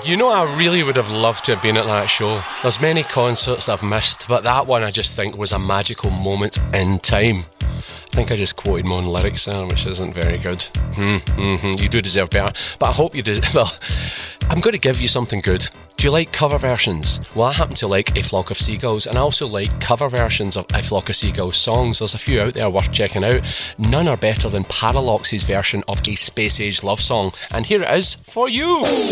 You know, I really would have loved to have been at that show. There's many concerts I've missed, but that one I just think was a magical moment in time. I think I just quoted my own lyrics there, which isn't very good. You do deserve better. But I hope you do. Well, I'm going to give you something good. Do you like cover versions? Well, I happen to like A Flock of Seagulls, and I also like cover versions of A Flock of Seagulls songs. There's a few out there worth checking out. None are better than Paralox's version of A Space Age Love Song. And here it is for you.